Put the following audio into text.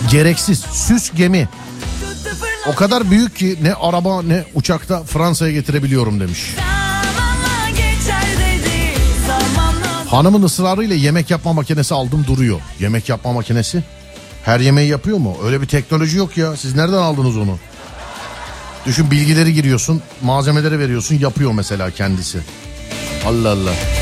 Gereksiz süs gemi. O kadar büyük ki ne araba ne uçakta Fransa'ya getirebiliyorum demiş. Hanımın ısrarıyla yemek yapma makinesi aldım duruyor. Yemek yapma makinesi? Her yemeği yapıyor mu? Öyle bir teknoloji yok ya. Siz nereden aldınız onu? Düşün, bilgileri giriyorsun, malzemeleri veriyorsun, yapıyor mesela kendisi. Allah Allah.